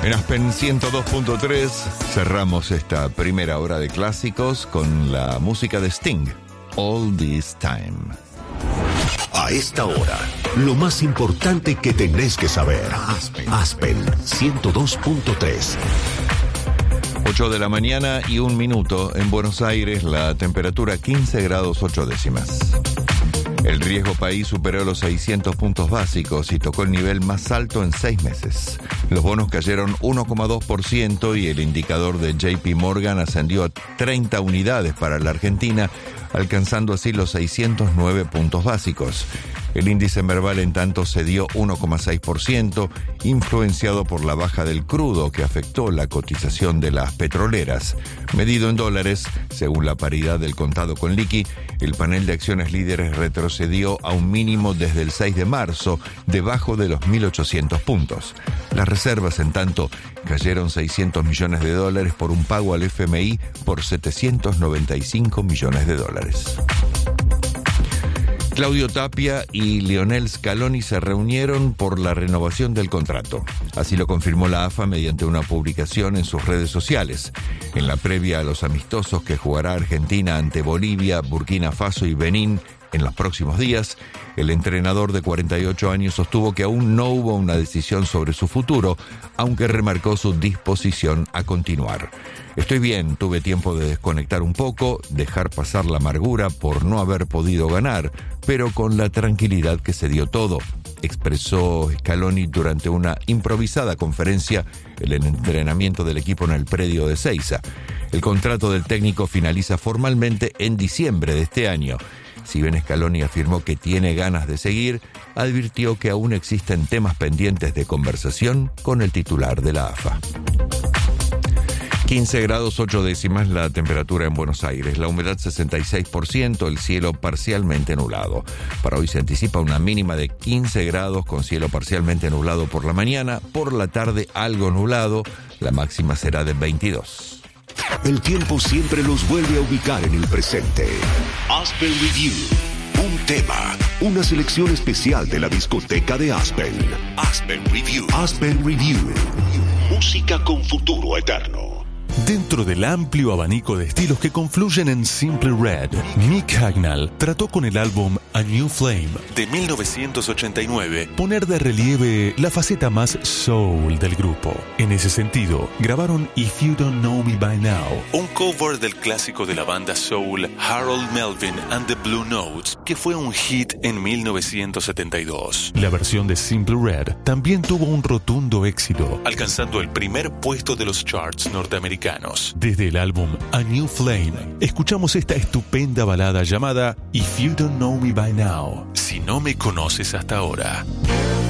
En Aspen 102.3 cerramos esta primera hora de clásicos con la música de Sting, All This Time. A esta hora, lo más importante que tenés que saber. Aspen 102.3. 8 de la mañana y 1 minuto. En Buenos Aires, la temperatura 15 grados 8 décimas. El riesgo país superó los 600 puntos básicos y tocó el nivel más alto en 6 meses. Los bonos cayeron 1,2% y el indicador de JP Morgan ascendió a 30 unidades para la Argentina, alcanzando así los 609 puntos básicos. El índice Merval, en tanto, cedió 1,6%, influenciado por la baja del crudo que afectó la cotización de las petroleras. Medido en dólares, según la paridad del contado con liqui, el panel de acciones líderes retrocedió a un mínimo desde el 6 de marzo, debajo de los 1.800 puntos. Las reservas, en tanto, cayeron $600 millones por un pago al FMI por $795 millones. Claudio Tapia y Lionel Scaloni se reunieron por la renovación del contrato. Así lo confirmó la AFA mediante una publicación en sus redes sociales. En la previa a los amistosos que jugará Argentina ante Bolivia, Burkina Faso y Benín en los próximos días, el entrenador de 48 años sostuvo que aún no hubo una decisión sobre su futuro, aunque remarcó su disposición a continuar. Estoy bien, tuve tiempo de desconectar un poco, dejar pasar la amargura por no haber podido ganar, pero con la tranquilidad que se dio todo, expresó Scaloni durante una improvisada conferencia en el entrenamiento del equipo en el predio de Ezeiza. El contrato del técnico finaliza formalmente en diciembre de este año. Si bien Scaloni afirmó que tiene ganas de seguir, advirtió que aún existen temas pendientes de conversación con el titular de la AFA. 15 grados 8 décimas la temperatura en Buenos Aires, la humedad 66%, el cielo parcialmente nublado. Para hoy se anticipa una mínima de 15 grados con cielo parcialmente nublado por la mañana, por la tarde algo nublado, la máxima será de 22. El tiempo siempre los vuelve a ubicar en el presente. Aspen Review. Un tema, una selección especial de la discoteca de Aspen. Aspen Review. Aspen Review. Música con futuro eterno. Dentro del amplio abanico de estilos que confluyen en Simple Red, Mick Hucknall trató con el álbum A New Flame de 1989 poner de relieve la faceta más soul del grupo. En ese sentido, grabaron If You Don't Know Me By Now, un cover del clásico de la banda soul Harold Melvin and the Blue Notes, que fue un hit en 1972. La versión de Simple Red también tuvo un rotundo éxito, alcanzando el primer puesto de los charts norteamericanos. Desde el álbum A New Flame, escuchamos esta estupenda balada llamada If You Don't Know Me By Now, si no me conoces hasta ahora.